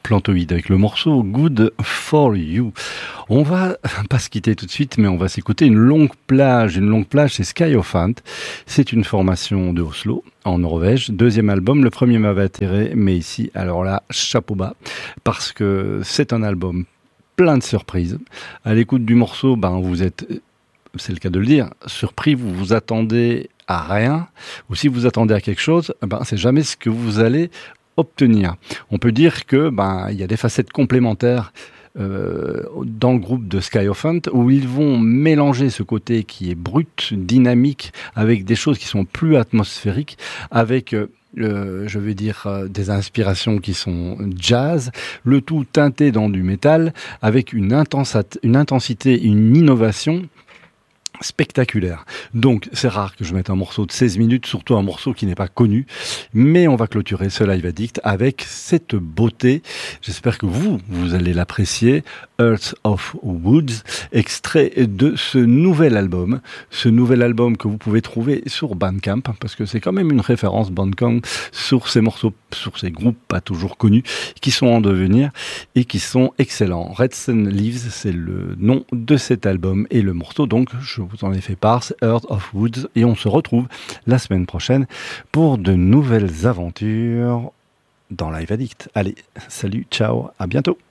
Plantoid avec le morceau Good For You. On va pas se quitter tout de suite, mais on va s'écouter une longue plage. Une longue plage, c'est Skyofant. C'est une formation de Oslo, en Norvège. Deuxième album, le premier m'avait attiré, mais ici, alors là, chapeau bas, parce que c'est un album plein de surprises. À l'écoute du morceau, vous êtes, c'est le cas de le dire, surpris, vous vous attendez à rien, ou si vous attendez à quelque chose, c'est jamais ce que vous allez obtenir. On peut dire que il y a des facettes complémentaires dans le groupe de Skyofant où ils vont mélanger ce côté qui est brut, dynamique, avec des choses qui sont plus atmosphériques, avec des inspirations qui sont jazz, le tout teinté dans du métal, avec une intensité, une innovation spectaculaire. Donc, c'est rare que je mette un morceau de 16 minutes, surtout un morceau qui n'est pas connu, mais on va clôturer ce Live Addict avec cette beauté. J'espère que vous allez l'apprécier. Earth of Woods, extrait de ce nouvel album que vous pouvez trouver sur Bandcamp, parce que c'est quand même une référence Bandcamp sur ces morceaux, sur ces groupes pas toujours connus, qui sont en devenir et qui sont excellents. Red Sun Leaves, c'est le nom de cet album, et le morceau, donc, je vous en ai fait part, c'est Earth of Woods, et on se retrouve la semaine prochaine pour de nouvelles aventures dans Live Addict. Allez, salut, ciao, à bientôt.